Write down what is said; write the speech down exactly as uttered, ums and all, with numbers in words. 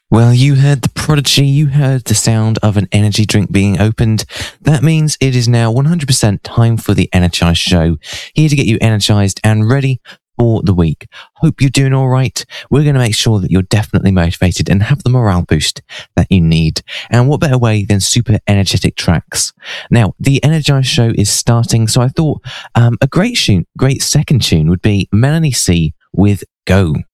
Well, you heard the prodigy, you heard the sound of an energy drink being opened. That means it is now one hundred percent time for the Energized Show, here to get you energized and ready for the week. Hope you're doing all right. We're going to make sure that you're definitely motivated and have the morale boost that you need. And what better way than super energetic tracks? Now, the Energized Show is starting, so I thought um, a great tune, great second tune would be Melanie C with Go.